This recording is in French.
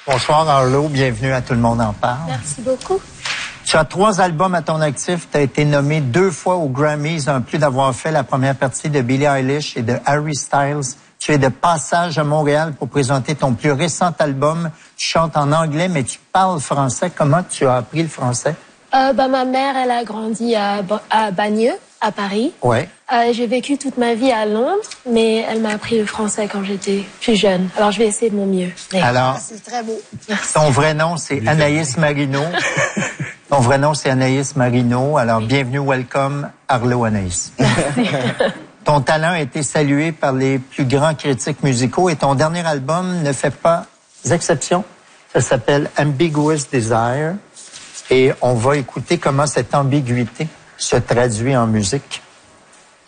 Bonsoir Arlo, bienvenue à Tout le monde en parle. Merci beaucoup. Tu as 3 albums à ton actif. Tu as été nommé 2 fois aux Grammys, en plus d'avoir fait la première partie de Billie Eilish et de Harry Styles. Tu es de passage à Montréal pour présenter ton plus récent album. Tu chantes en anglais, mais tu parles français. Comment tu as appris le français? Ma mère, elle a grandi à Bagneux, à Paris. Ouais. J'ai vécu toute ma vie à Londres, mais elle m'a appris le français quand j'étais plus jeune. Alors, je vais essayer de mon mieux. Alors, c'est très beau. Merci. Ton vrai nom, c'est Anaïs Marino. Ton vrai nom, c'est Anaïs Marino. Alors, bienvenue, welcome, Arlo Anaïs. Ton talent a été salué par les plus grands critiques musicaux et ton dernier album ne fait pas exception. Ça s'appelle Ambiguous Desire et on va écouter comment cette ambiguïté se traduit en musique.